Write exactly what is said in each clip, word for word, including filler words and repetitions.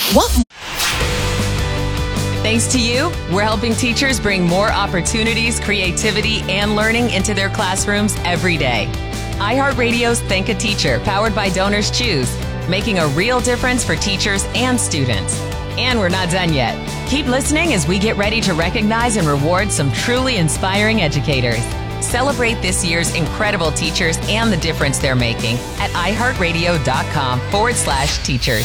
What? Thanks to you, we're helping teachers bring more opportunities, creativity, and learning into their classrooms every day. iHeartRadio's Thank a Teacher, powered by Donors Choose, making a real difference for teachers and students. And we're not done yet. Keep listening as we get ready to recognize and reward some truly inspiring educators. Celebrate this year's incredible teachers and the difference they're making at iHeartRadio.com forward slash teachers.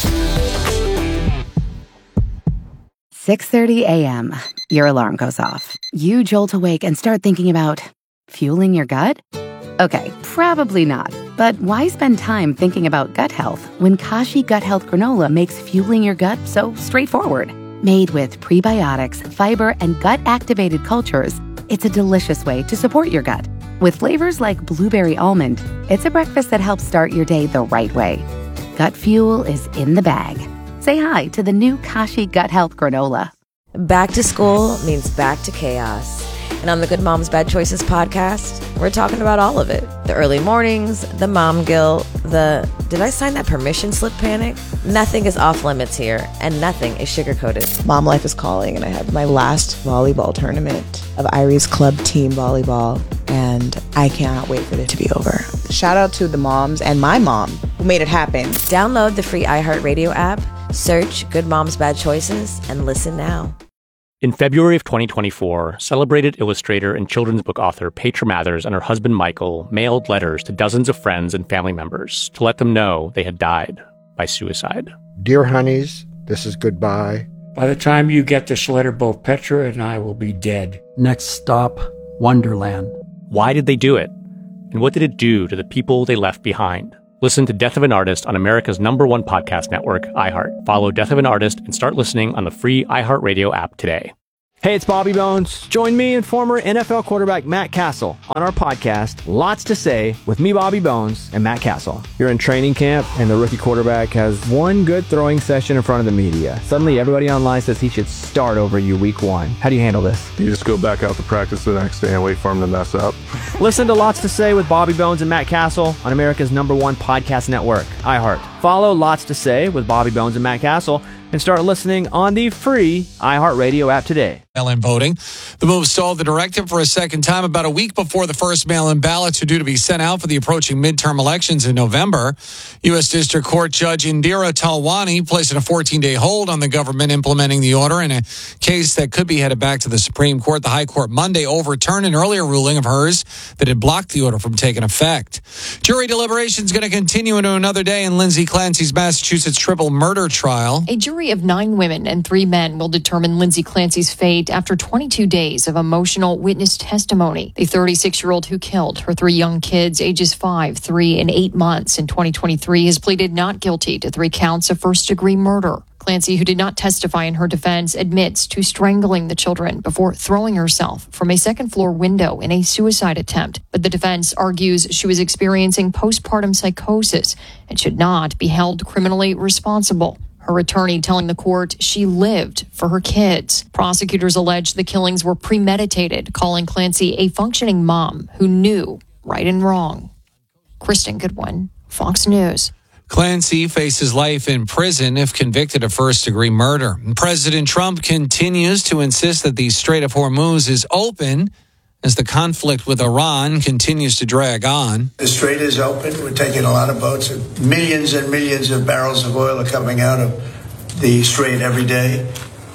six thirty a.m. Your alarm goes off. You jolt awake and start thinking about fueling your gut? Okay, probably not. But why spend time thinking about gut health when Kashi Gut Health Granola makes fueling your gut so straightforward? Made with prebiotics, fiber, and gut-activated cultures, it's a delicious way to support your gut. With flavors like blueberry almond, it's a breakfast that helps start your day the right way. Gut fuel is in the bag. Say hi to the new Kashi Gut Health Granola. Back to school means back to chaos. And on the Good Moms Bad Choices podcast, we're talking about all of it. The early mornings, the mom guilt, the did I sign that permission slip panic? Nothing is off limits here, and nothing is sugar-coated. Mom life is calling, and I have my last volleyball tournament of Irie's Club Team Volleyball, and I cannot wait for it to be over. Shout out to the moms and my mom who made it happen. Download the free iHeartRadio app, search Good Moms Bad Choices, and listen now. In February of twenty twenty-four, celebrated illustrator and children's book author Petra Mathers and her husband Michael mailed letters to dozens of friends and family members to let them know they had died by suicide. Dear honeys, this is goodbye. By the time you get this letter, both Petra and I will be dead. Next stop, Wonderland. Why did they do it? And what did it do to the people they left behind? Listen to Death of an Artist on America's number one podcast network, iHeart. Follow Death of an Artist and start listening on the free iHeartRadio app today. Hey, it's Bobby Bones. Join me and former N F L quarterback Matt Castle on our podcast, Lots to Say, with me, Bobby Bones, and Matt Castle. You're in training camp, and the rookie quarterback has one good throwing session in front of the media. Suddenly, everybody online says he should start over you week one. How do you handle this? You just go back out to practice the next day and wait for him to mess up. Listen to Lots to Say with Bobby Bones and Matt Castle on America's number one podcast network, iHeart. Follow Lots to Say with Bobby Bones and Matt Castle and start listening on the free iHeartRadio app today. Mail-in voting. The move stalled the directive for a second time about a week before the first mail-in ballots are due to be sent out for the approaching midterm elections in November. U S District Court Judge Indira Talwani placing a fourteen-day hold on the government implementing the order in a case that could be headed back to the Supreme Court. The High Court Monday overturned an earlier ruling of hers that had blocked the order from taking effect. Jury deliberation is going to continue into another day in Lindsay Clancy's Massachusetts triple murder trial. A jury of nine women and three men will determine Lindsay Clancy's fate after twenty-two days of emotional witness testimony. The thirty-six-year-old who killed her three young kids, ages five, three, and eight months in twenty twenty-three, has pleaded not guilty to three counts of first-degree murder. Clancy, who did not testify in her defense, admits to strangling the children before throwing herself from a second-floor window in a suicide attempt. But the defense argues she was experiencing postpartum psychosis and should not be held criminally responsible. Her attorney telling the court she lived for her kids. Prosecutors allege the killings were premeditated, calling Clancy a functioning mom who knew right and wrong. Kristen Goodwin, Fox News. Clancy faces life in prison if convicted of first-degree murder. President Trump continues to insist that the Strait of Hormuz is open as the conflict with Iran continues to drag on. The strait is open. We're taking a lot of boats. Millions and millions of barrels of oil are coming out of the strait every day.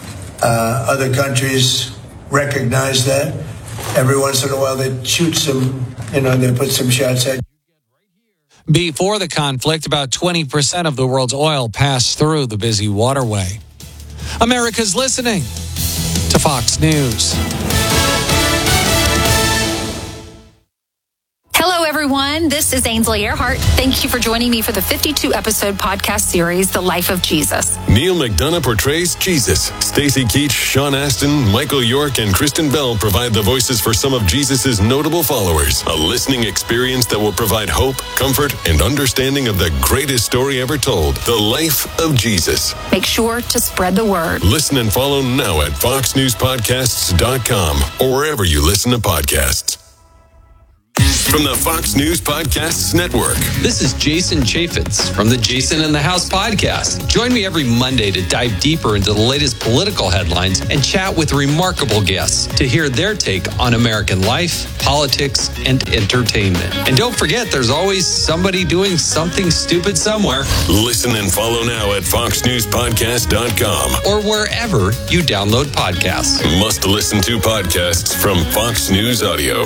Uh, other countries recognize that. Every once in a while they shoot some, you know, they put some shots at. Before the conflict, about twenty percent of the world's oil passed through the busy waterway. America's listening to Fox News. Hello, everyone. This is Ainsley Earhart. Thank you for joining me for the fifty-two episode podcast series, The Life of Jesus. Neil McDonough portrays Jesus. Stacey Keach, Sean Astin, Michael York, and Kristen Bell provide the voices for some of Jesus's notable followers. A listening experience that will provide hope, comfort, and understanding of the greatest story ever told, The Life of Jesus. Make sure to spread the word. Listen and follow now at fox news podcasts dot com or wherever you listen to podcasts. from the Fox News Podcasts Network. This is Jason Chaffetz from the Jason in the House podcast. Join me every Monday to dive deeper into the latest political headlines and chat with remarkable guests to hear their take on American life, politics, and entertainment. And don't forget, there's always somebody doing something stupid somewhere. Listen and follow now at fox news podcast dot com or wherever you download podcasts. Must listen to podcasts from Fox News Audio.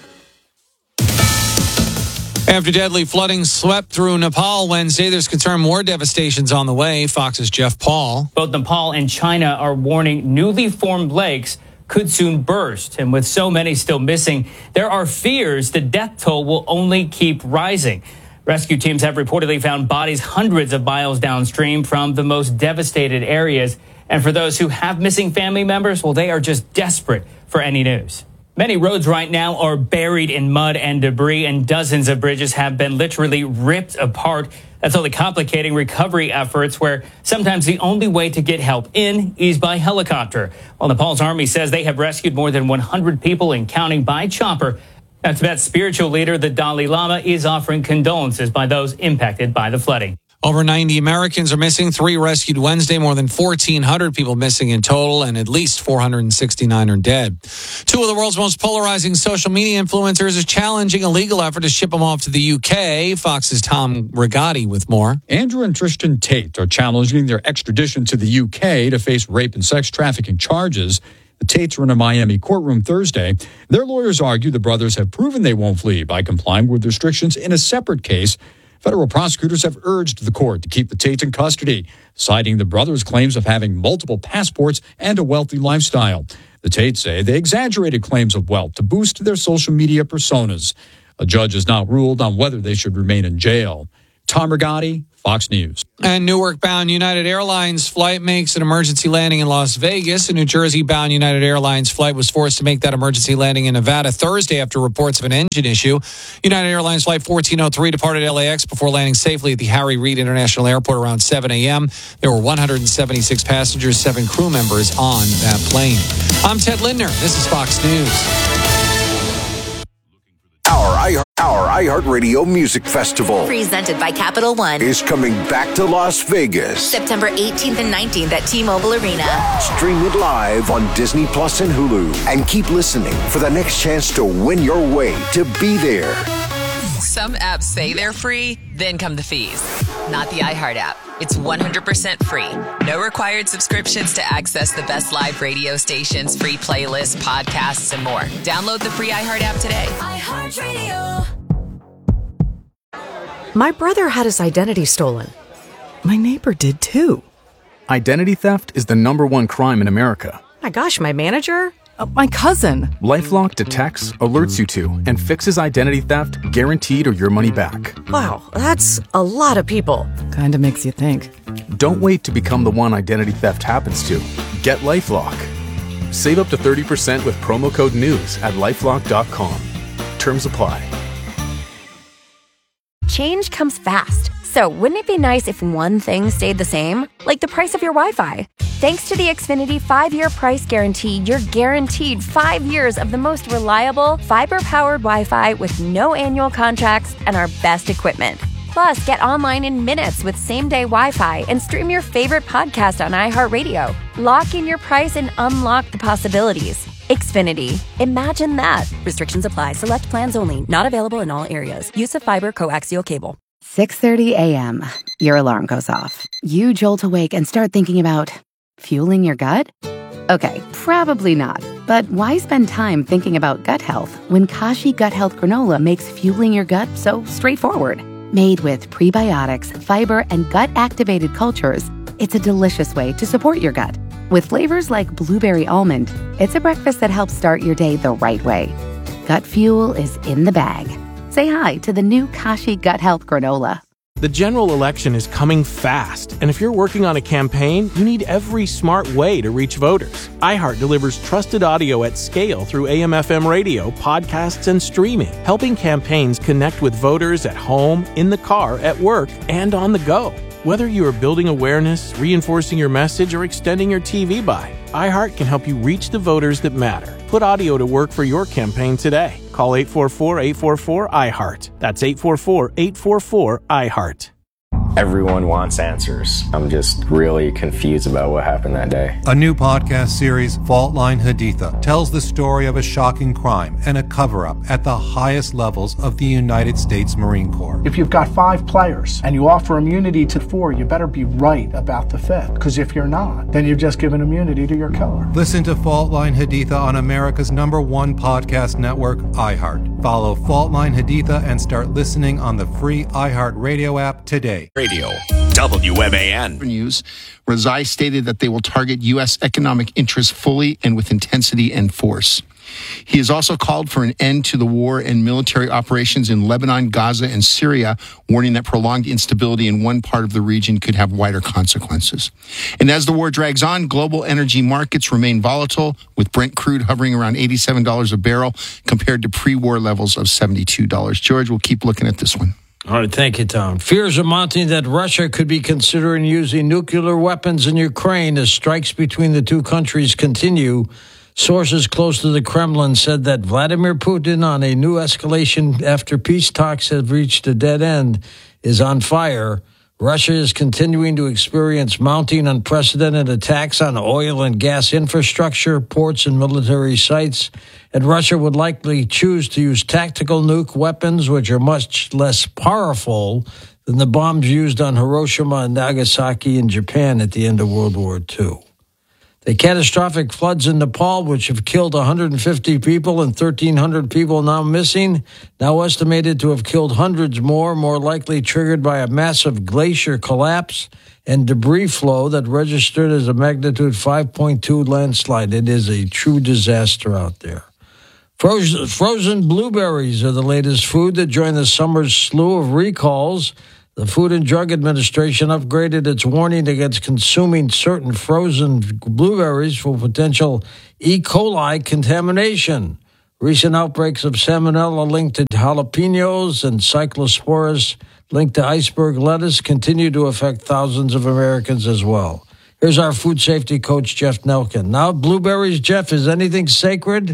After deadly flooding swept through Nepal Wednesday, there's concern more devastation's on the way. Fox's Jeff Paul. Both Nepal and China are warning newly formed lakes could soon burst. And with so many still missing, there are fears the death toll will only keep rising. Rescue teams have reportedly found bodies hundreds of miles downstream from the most devastated areas. And for those who have missing family members, well, they are just desperate for any news. Many roads right now are buried in mud and debris, and dozens of bridges have been literally ripped apart. That's only complicating recovery efforts, where sometimes the only way to get help in is by helicopter. While Nepal's army says they have rescued more than one hundred people and counting by chopper. Now, Tibet's spiritual leader, the Dalai Lama, is offering condolences by those impacted by the flooding. Over ninety Americans are missing, three rescued Wednesday, more than fourteen hundred people missing in total, and at least four hundred sixty-nine are dead. Two of the world's most polarizing social media influencers are challenging a legal effort to ship them off to the U K. Fox's Tom Rigotti with more. Andrew and Tristan Tate are challenging their extradition to the U K to face rape and sex trafficking charges. The Tates were in a Miami courtroom Thursday. Their lawyers argue the brothers have proven they won't flee by complying with restrictions in a separate case. Federal prosecutors have urged the court to keep the Tates in custody, citing the brothers' claims of having multiple passports and a wealthy lifestyle. The Tates say they exaggerated claims of wealth to boost their social media personas. A judge has not ruled on whether they should remain in jail. Tom Rigotti, Fox News. And Newark-bound United Airlines flight makes an emergency landing in Las Vegas. A New Jersey-bound United Airlines flight was forced to make that emergency landing in Nevada Thursday after reports of an engine issue. United Airlines Flight fourteen oh three departed L A X before landing safely at the Harry Reid International Airport around seven a.m. There were one hundred seventy-six passengers, seven crew members on that plane. I'm Ted Lindner. This is Fox News. Our iHeart, our iHeartRadio Music Festival, presented by Capital One, is coming back to Las Vegas. September eighteenth and nineteenth at T-Mobile Arena. Stream it live on Disney Plus and Hulu. And keep listening for the next chance to win your way to be there. Some apps say they're free, then come the fees. Not the iHeart app. It's one hundred percent free. No required subscriptions to access the best live radio stations, free playlists, podcasts, and more. Download the free iHeart app today. iHeartRadio. My brother had his identity stolen. My neighbor did too. Identity theft is the number one crime in America. My gosh, my manager? Uh, my cousin. LifeLock detects, alerts you to, and fixes identity theft guaranteed or your money back. Wow, that's a lot of people. Kinda makes you think. Don't wait to become the one identity theft happens to. Get LifeLock. Save up to thirty percent with promo code NEWS at lifelock dot com. Terms apply. Change comes fast. So wouldn't it be nice if one thing stayed the same? Like the price of your Wi-Fi. Thanks to the Xfinity five-year price guarantee, you're guaranteed five years of the most reliable, fiber-powered Wi-Fi with no annual contracts and our best equipment. Plus, get online in minutes with same-day Wi-Fi and stream your favorite podcast on iHeartRadio. Lock in your price and unlock the possibilities. Xfinity. Imagine that. Restrictions apply. Select plans only. Not available in all areas. Use of fiber coaxial cable. six thirty a.m. Your alarm goes off. You jolt awake and start thinking about fueling your gut? Okay, probably not. But why spend time thinking about gut health when Kashi Gut Health Granola makes fueling your gut so straightforward? Made with prebiotics, fiber, and gut-activated cultures, it's a delicious way to support your gut. With flavors like blueberry almond, it's a breakfast that helps start your day the right way. Gut fuel is in the bag. Say hi to the new Kashi Gut Health Granola. The general election is coming fast, and if you're working on a campaign, you need every smart way to reach voters. iHeart delivers trusted audio at scale through A M F M radio, podcasts, and streaming, helping campaigns connect with voters at home, in the car, at work, and on the go. Whether you are building awareness, reinforcing your message, or extending your T V buy, iHeart can help you reach the voters that matter. Put audio to work for your campaign today. Call eight four four, eight four four, iHeart. That's eight four four, eight four four, iHeart. Everyone wants answers. I'm just really confused about what happened that day. A new podcast series, Fault Line Haditha, tells the story of a shocking crime and a cover-up at the highest levels of the United States Marine Corps. If you've got five players and you offer immunity to four, you better be right about the fifth. Because if you're not, then you've just given immunity to your killer. Listen to Fault Line Haditha on America's number one podcast network, iHeart. Follow Fault Line Haditha and start listening on the free iHeart Radio app today. Radio, W M A N. News, Rezai stated that they will target U S economic interests fully and with intensity and force. He has also called for an end to the war and military operations in Lebanon, Gaza, and Syria, warning that prolonged instability in one part of the region could have wider consequences. And as the war drags on, global energy markets remain volatile, with Brent crude hovering around eighty-seven dollars a barrel compared to pre-war levels of seventy-two dollars. George, we'll keep looking at this one. All right, thank you, Tom. Fears are mounting that Russia could be considering using nuclear weapons in Ukraine as strikes between the two countries continue. Sources close to the Kremlin said that Vladimir Putin, on a new escalation after peace talks have reached a dead end, is on fire. Russia is continuing to experience mounting unprecedented attacks on oil and gas infrastructure, ports, and military sites. And Russia would likely choose to use tactical nuke weapons, which are much less powerful than the bombs used on Hiroshima and Nagasaki in Japan at the end of World War Two. The catastrophic floods in Nepal, which have killed one hundred fifty people and thirteen hundred people now missing, now estimated to have killed hundreds more, more likely triggered by a massive glacier collapse and debris flow that registered as a magnitude five point two landslide. It is a true disaster out there. Frozen, frozen blueberries are the latest food that joined the summer's slew of recalls. The Food and Drug Administration upgraded its warning against consuming certain frozen blueberries for potential E. coli contamination. Recent outbreaks of salmonella linked to jalapenos and cyclosporus linked to iceberg lettuce continue to affect thousands of Americans as well. Here's our food safety coach, Jeff Nelkin. Now, blueberries, Jeff, is anything sacred?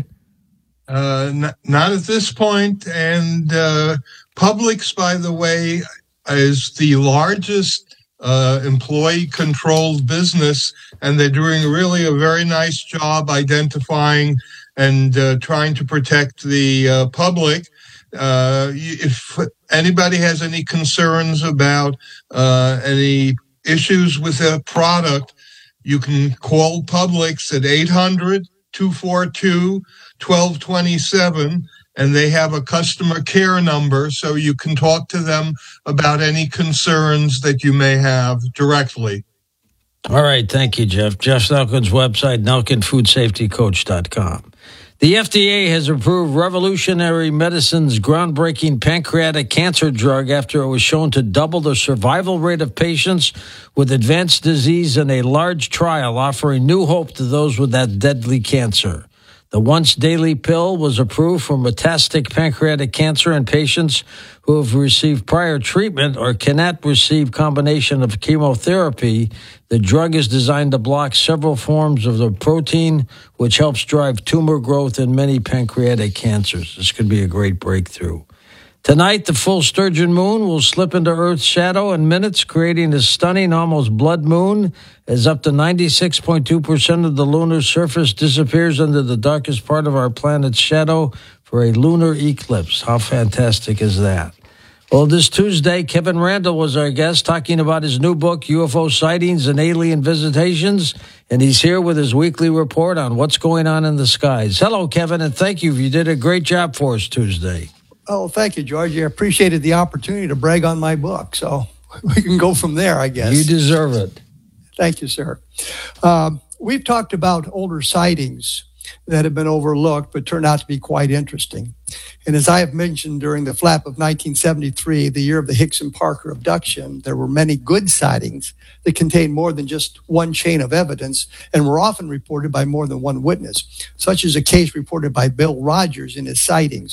Uh, n- not at this point. And uh, Publix, by the way, is the largest uh, employee-controlled business, and they're doing really a very nice job identifying and uh, trying to protect the uh, public. Uh, if anybody has any concerns about uh, any issues with a product, you can call Publix at eight hundred, two four two, one two two seven. And they have a customer care number, so you can talk to them about any concerns that you may have directly. All right. Thank you, Jeff. Jeff Nelkin's website, nelkin food safety coach dot com. The F D A has approved Revolutionary Medicine's groundbreaking pancreatic cancer drug after it was shown to double the survival rate of patients with advanced disease in a large trial, offering new hope to those with that deadly cancer. The once-daily pill was approved for metastatic pancreatic cancer in patients who have received prior treatment or cannot receive combination of chemotherapy. The drug is designed to block several forms of the protein, which helps drive tumor growth in many pancreatic cancers. This could be a great breakthrough. Tonight, the full sturgeon moon will slip into Earth's shadow in minutes, creating a stunning, almost blood moon, as up to ninety-six point two percent of the lunar surface disappears under the darkest part of our planet's shadow for a lunar eclipse. How fantastic is that? Well, this Tuesday, Kevin Randle was our guest talking about his new book, U F O Sightings and Alien Visitations, and he's here with his weekly report on what's going on in the skies. Hello, Kevin, and thank you. You did a great job for us Tuesday. Oh, thank you, George. I appreciated the opportunity to brag on my book. So we can go from there, I guess. You deserve it. Thank you, sir. Um, we've talked about older sightings that have been overlooked but turned out to be quite interesting. And as I have mentioned, during the flap of nineteen seventy-three, the year of the Hickson Parker abduction, there were many good sightings that contained more than just one chain of evidence and were often reported by more than one witness, such as a case reported by Bill Rogers in his sightings,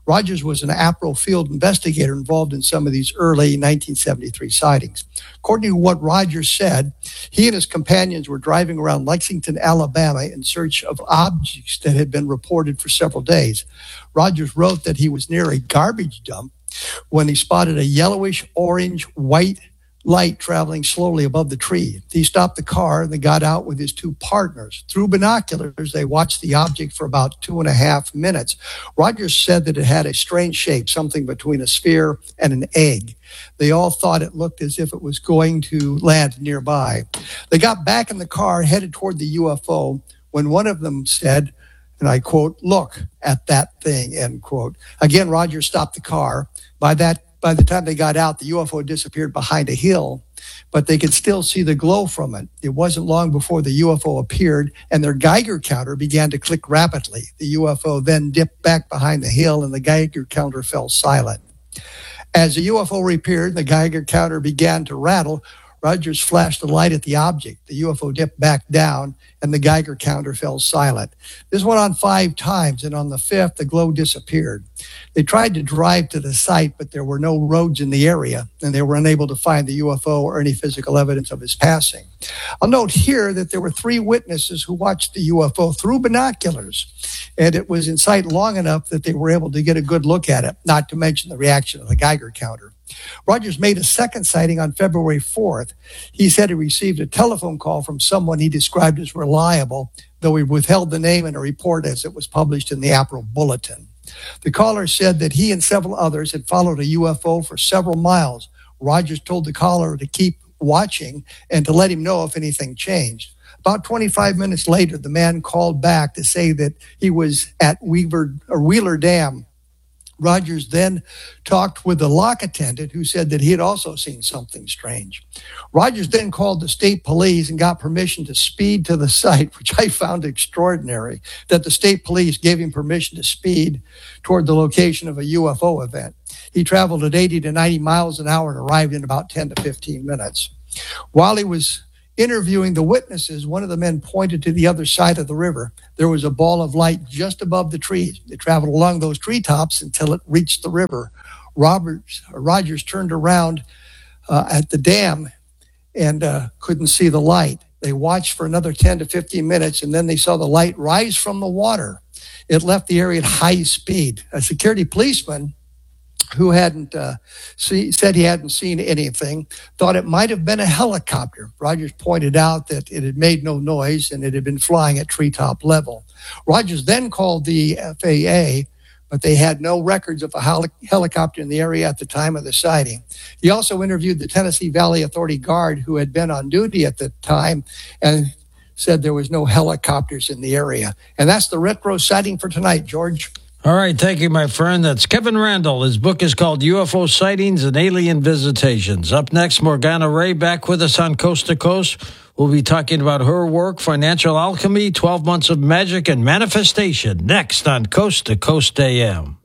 Rogers was an APRO field investigator involved in some of these early nineteen seventy-three sightings. According to what Rogers said, he and his companions were driving around Lexington, Alabama in search of objects that had been reported for several days. Rogers wrote that he was near a garbage dump when he spotted a yellowish, orange, white light traveling slowly above the tree. He stopped the car and they got out with his two partners. Through binoculars, they watched the object for about two and a half minutes. Rogers said that it had a strange shape, something between a sphere and an egg. They all thought it looked as if it was going to land nearby. They got back in the car, headed toward the U F O, when one of them said, and I quote, "Look at that thing," end quote. Again, Rogers stopped the car. By that By the time they got out, the U F O disappeared behind a hill, but they could still see the glow from it. It wasn't long before the U F O appeared, and their Geiger counter began to click rapidly. The U F O then dipped back behind the hill, and the Geiger counter fell silent. As the U F O reappeared, the Geiger counter began to rattle. Rogers flashed a light at the object. The U F O dipped back down, and the Geiger counter fell silent. This went on five times, and on the fifth, the glow disappeared. They tried to drive to the site, but there were no roads in the area, and they were unable to find the U F O or any physical evidence of his passing. I'll note here that there were three witnesses who watched the U F O through binoculars, and it was in sight long enough that they were able to get a good look at it, not to mention the reaction of the Geiger counter. Rogers made a second sighting on February fourth. He said he received a telephone call from someone he described as reliable, though he withheld the name in a report as it was published in the APRO Bulletin. The caller said that he and several others had followed a U F O for several miles. Rogers told the caller to keep watching and to let him know if anything changed. About twenty-five minutes later, the man called back to say that he was at Weaver, or Wheeler Dam. Rogers then talked with the lock attendant who said that he had also seen something strange. Rogers then called the state police and got permission to speed to the site, which I found extraordinary, that the state police gave him permission to speed toward the location of a U F O event. He traveled at eighty to ninety miles an hour and arrived in about ten to fifteen minutes. While he was interviewing the witnesses, one of the men pointed to the other side of the river. There was a ball of light just above the trees. They traveled along those treetops until it reached the river. Roberts, Rogers turned around uh, at the dam and uh, couldn't see the light. They watched for another ten to fifteen minutes, and then they saw the light rise from the water. It left the area at high speed. A security policeman who hadn't uh, see, said he hadn't seen anything, thought it might have been a helicopter. Rogers pointed out that it had made no noise and it had been flying at treetop level. Rogers then called the F A A, but they had no records of a heli- helicopter in the area at the time of the sighting. He also interviewed the Tennessee Valley Authority guard who had been on duty at the time and said there was no helicopters in the area. And that's the retro sighting for tonight, George. All right, thank you, my friend. That's Kevin Randle. His book is called U F O Sightings and Alien Visitations. Up next, Morgana Ray back with us on Coast to Coast. We'll be talking about her work, Financial Alchemy, twelve Months of Magic and Manifestation, next on Coast to Coast A M.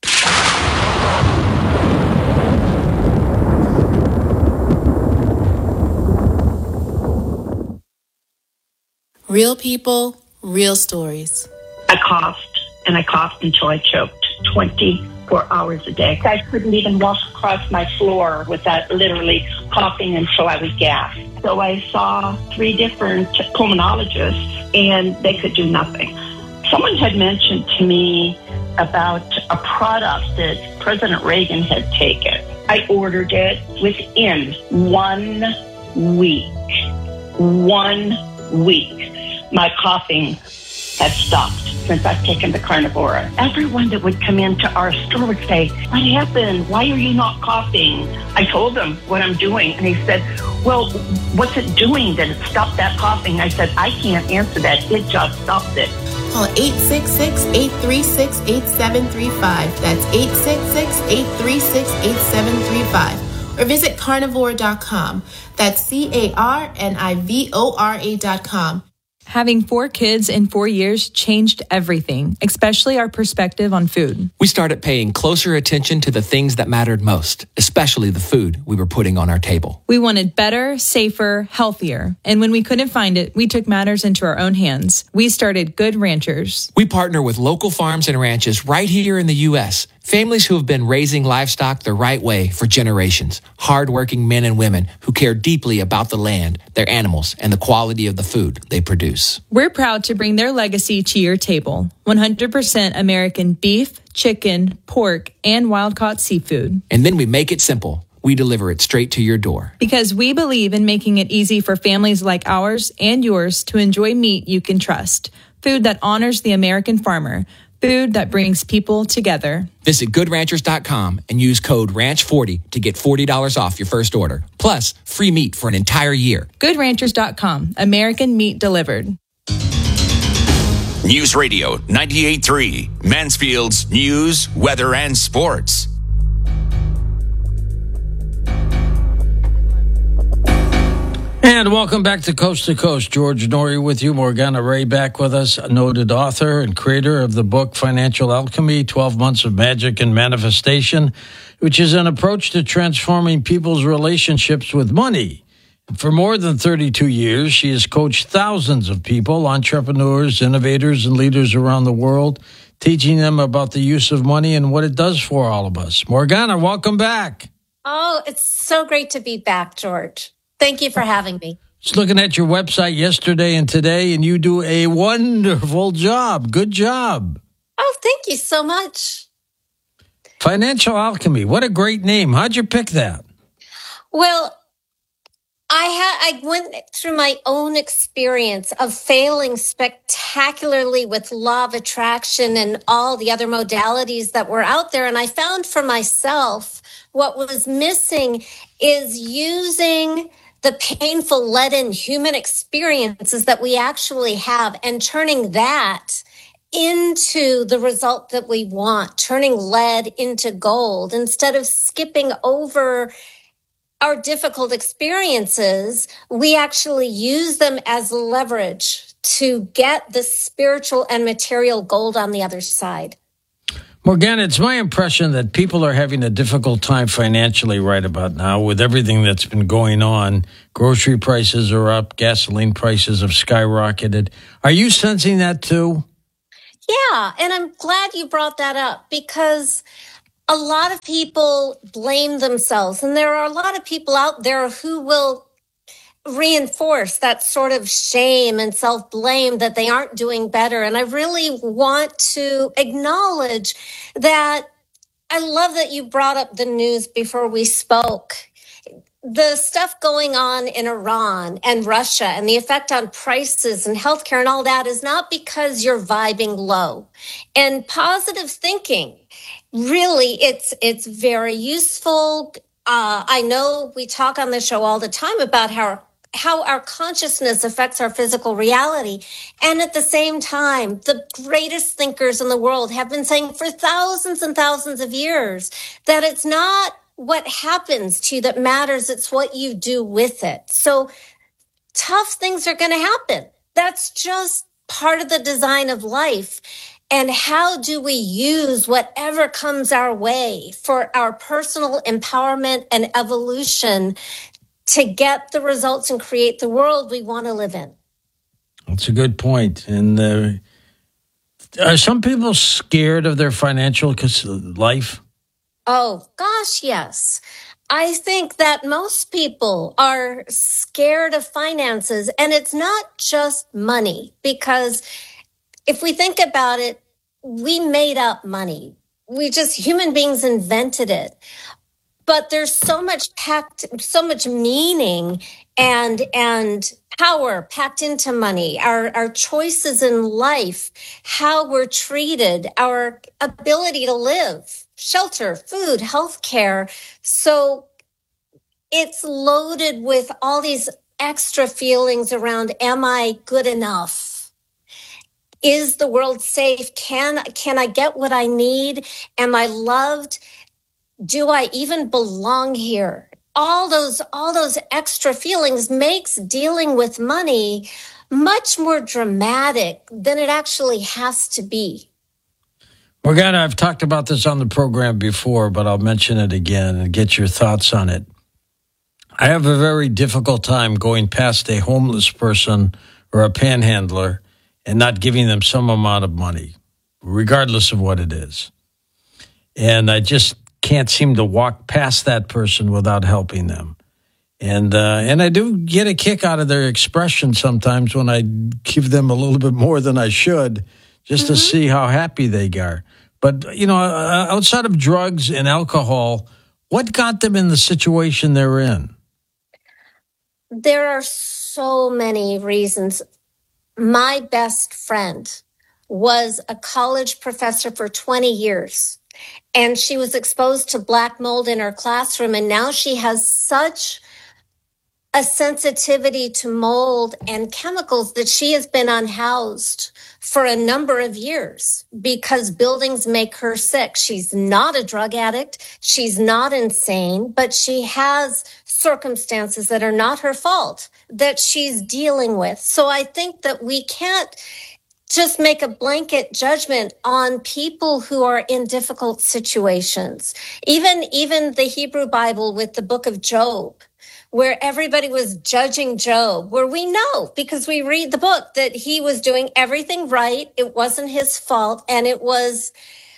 Real people, real stories. I coughed. And I coughed until I choked twenty-four hours a day. I couldn't even walk across my floor without literally coughing until I would gasp. So I saw three different pulmonologists, and they could do nothing. Someone had mentioned to me about a product that President Reagan had taken. I ordered it within one week. One week. My coughing had stopped since I've taken the Carnivora. Everyone that would come into our store would say, "What happened? Why are you not coughing?" I told them what I'm doing, and he said, "Well, what's it doing that it stopped that coughing?" I said, "I can't answer that. It just stopped it." Call eight six six, eight three six, eight seven three five. That's eight six six, eight three six, eight seven three five. Or visit carnivore dot com. That's C A R N I V O R A dot com. Having four kids in four years changed everything, especially our perspective on food. We started paying closer attention to the things that mattered most, especially the food we were putting on our table. We wanted better, safer, healthier. And when we couldn't find it, we took matters into our own hands. We started Good Ranchers. We partner with local farms and ranches right here in the U S Families who have been raising livestock the right way for generations. Hardworking men and women who care deeply about the land, their animals, and the quality of the food they produce. We're proud to bring their legacy to your table. one hundred percent American beef, chicken, pork, and wild-caught seafood. And then we make it simple. We deliver it straight to your door. Because we believe in making it easy for families like ours and yours to enjoy meat you can trust. Food that honors the American farmer. Food that brings people together. Visit good ranchers dot com and use code ranch forty to get forty dollars off your first order. Plus, free meat for an entire year. good ranchers dot com. American meat delivered. News Radio ninety-eight point three. Mansfield's news, weather, and sports. And welcome back to Coast to Coast. George Noory with you. Morgana Ray back with us, a noted author and creator of the book Financial Alchemy, twelve Months of Magic and Manifestation, which is an approach to transforming people's relationships with money. For more than thirty-two years, she has coached thousands of people, entrepreneurs, innovators, and leaders around the world, teaching them about the use of money and what it does for all of us. Morgana, welcome back. Oh, it's so great to be back, George. Thank you for having me. Just looking at your website yesterday and today, and you do a wonderful job. Good job. Oh, thank you so much. Financial Alchemy. What a great name. How'd you pick that? Well, I had I went through my own experience of failing spectacularly with law of attraction and all the other modalities that were out there. And I found for myself what was missing is using the painful leaden human experiences that we actually have and turning that into the result that we want, turning lead into gold instead of skipping over our difficult experiences. We actually use them as leverage to get the spiritual and material gold on the other side. Morgana, it's my impression that people are having a difficult time financially right about now with everything that's been going on. Grocery prices are up. Gasoline prices have skyrocketed. Are you sensing that too? Yeah, and I'm glad you brought that up because a lot of people blame themselves. And there are a lot of people out there who will reinforce that sort of shame and self-blame that they aren't doing better. And I really want to acknowledge that I love that you brought up the news before we spoke. The stuff going on in Iran and Russia and the effect on prices and healthcare and all that is not because you're vibing low. And positive thinking, really, it's it's very useful. Uh, I know we talk on the show all the time about how how our consciousness affects our physical reality. And at the same time, the greatest thinkers in the world have been saying for thousands and thousands of years that it's not what happens to you that matters, it's what you do with it. So tough things are going to happen. That's just part of the design of life. And how do we use whatever comes our way for our personal empowerment and evolution to get the results and create the world we want to live in? That's a good point. And uh, are some people scared of their financial life? Oh, gosh, yes. I think that most people are scared of finances, and it's not just money, because if we think about it, we made up money. We just, human beings invented it. But there's so much packed, so much meaning and and power packed into money. Our our choices in life, how we're treated, our ability to live, shelter, food, healthcare. So it's loaded with all these extra feelings around, am I good enough? Is the world safe? Can can I get what I need? Am I loved? Do I even belong here? All those, all those extra feelings makes dealing with money much more dramatic than it actually has to be. Morgana, I've talked about this on the program before, but I'll mention it again and get your thoughts on it. I have a very difficult time going past a homeless person or a panhandler and not giving them some amount of money, regardless of what it is. And I just can't seem to walk past that person without helping them. And uh, and I do get a kick out of their expression sometimes when I give them a little bit more than I should, just mm-hmm. to see how happy they are. But, you know, outside of drugs and alcohol, what got them in the situation they're in? There are so many reasons. My best friend was a college professor for twenty years, and she was exposed to black mold in her classroom, and now she has such a sensitivity to mold and chemicals that she has been unhoused for a number of years because buildings make her sick. She's not a drug addict. She's not insane, but she has circumstances that are not her fault that she's dealing with. So I think that we can't just make a blanket judgment on people who are in difficult situations. Even, even the Hebrew Bible with the book of Job, where everybody was judging Job, where we know, because we read the book, that he was doing everything right. It wasn't his fault. And it was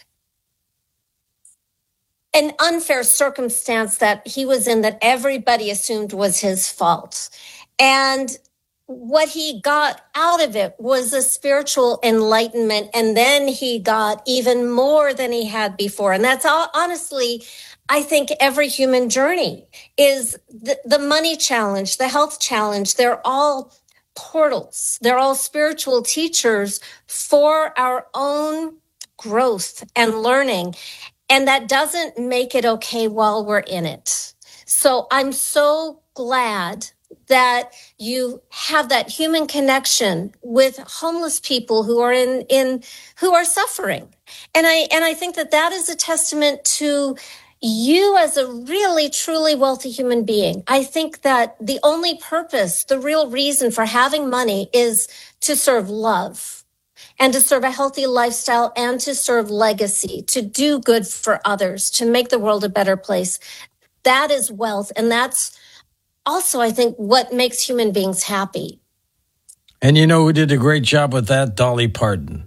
an unfair circumstance that he was in that everybody assumed was his fault. And what he got out of it was a spiritual enlightenment. And then he got even more than he had before. And that's all, honestly, I think every human journey is the, the money challenge, the health challenge. They're all portals. They're all spiritual teachers for our own growth and learning. And that doesn't make it okay while we're in it. So I'm so glad that you have that human connection with homeless people who are in, in who are suffering. And I, and I think that that is a testament to you as a really, truly wealthy human being. I think that the only purpose, the real reason for having money is to serve love and to serve a healthy lifestyle and to serve legacy, to do good for others, to make the world a better place. That is wealth. And that's also, I think, what makes human beings happy. And you know who did a great job with that? Dolly Parton.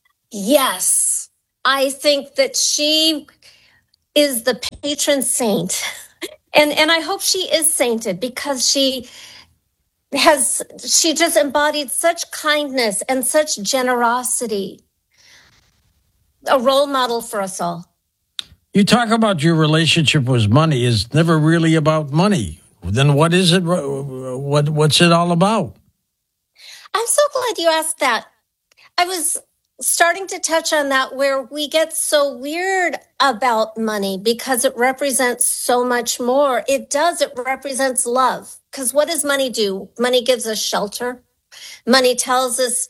Yes. I think that she is the patron saint. And and I hope she is sainted because she has, she just embodied such kindness and such generosity. A role model for us all. You talk about your relationship with money is never really about money. Then what is it? What What's it all about? I'm so glad you asked that. I was starting to touch on that, where we get so weird about money because it represents so much more. It does. It represents love. Because what does money do? Money gives us shelter. Money tells us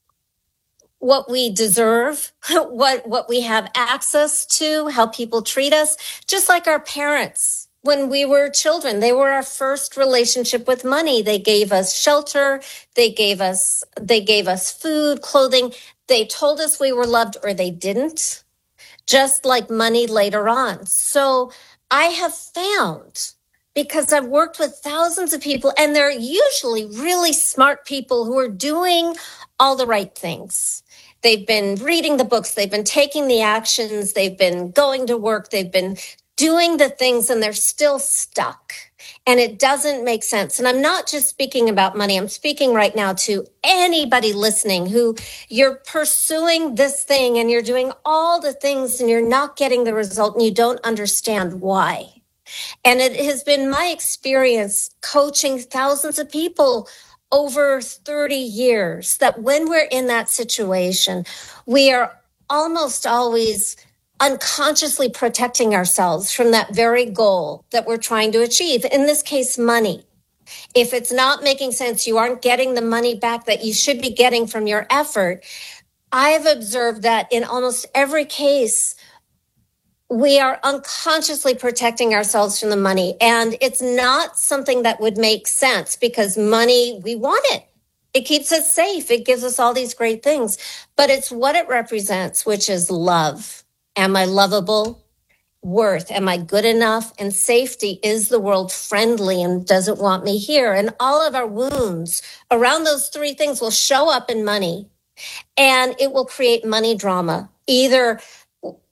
what we deserve, what, what we have access to, how people treat us, just like our parents. When we were children, they were our first relationship with money. They gave us shelter. They gave us, they gave us food, clothing. They told us we were loved or they didn't, just like money later on. So I have found, because I've worked with thousands of people, and they're usually really smart people who are doing all the right things. They've been reading the books. They've been taking the actions. They've been going to work. They've been doing the things, and they're still stuck. And it doesn't make sense. And I'm not just speaking about money. I'm speaking right now to anybody listening who you're pursuing this thing and you're doing all the things and you're not getting the result and you don't understand why. And it has been my experience coaching thousands of people over thirty years that when we're in that situation, we are almost always unconsciously protecting ourselves from that very goal that we're trying to achieve. In this case, money. If it's not making sense, you aren't getting the money back that you should be getting from your effort. I have observed that in almost every case, we are unconsciously protecting ourselves from the money. And it's not something that would make sense because money, we want it. It keeps us safe. It gives us all these great things. But it's what it represents, which is love. Am I lovable? Worth. Am I good enough? And safety. Is the world friendly and doesn't want me here? And all of our wounds around those three things will show up in money. And it will create money drama. Either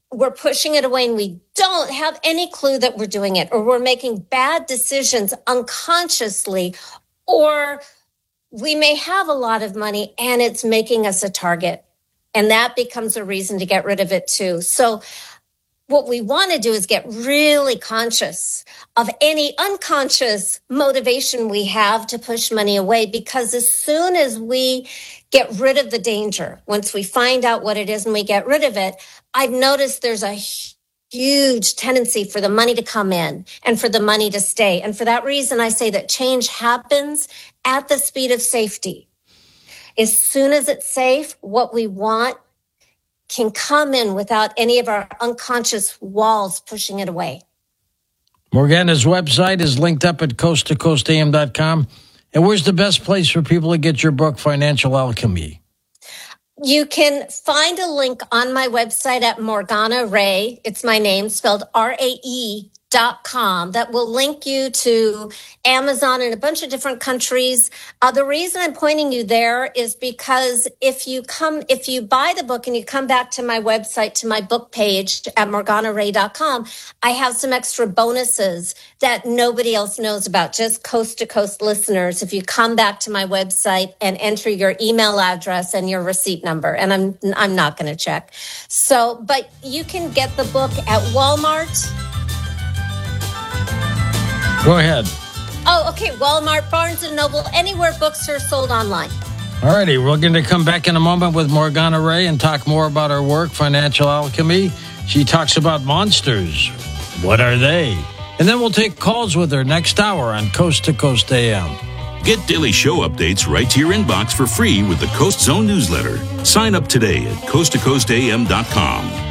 we're pushing it away and we don't have any clue that we're doing it, or we're making bad decisions unconsciously, or we may have a lot of money and it's making us a target. And that becomes a reason to get rid of it too. So what we want to do is get really conscious of any unconscious motivation we have to push money away, because as soon as we get rid of the danger, once we find out what it is and we get rid of it, I've noticed there's a huge tendency for the money to come in and for the money to stay. And for that reason, I say that change happens at the speed of safety. As soon as it's safe, what we want can come in without any of our unconscious walls pushing it away. Morgana's website is linked up at coast to coast a m dot com. And where's the best place for people to get your book, Financial Alchemy? You can find a link on my website at Morgana Rae. It's my name, spelled R A E dot com. That will link you to Amazon in a bunch of different countries. Uh, the reason I'm pointing you there is because if you come, if you buy the book and you come back to my website, to my book page at Morgana Rae dot com, I have some extra bonuses that nobody else knows about, just coast to coast listeners. If you come back to my website and enter your email address and your receipt number, and I'm, I'm not going to check. So, but you can get the book at Walmart. Go ahead. Oh, okay. Walmart, Barnes and Noble, anywhere books are sold online. All righty. We're going to come back in a moment with Morgana Rae and talk more about her work, Financial Alchemy. She talks about monsters. What are they? And then we'll take calls with her next hour on Coast to Coast A M. Get daily show updates right to your inbox for free with the Coast Zone newsletter. Sign up today at coast to coast a m dot com.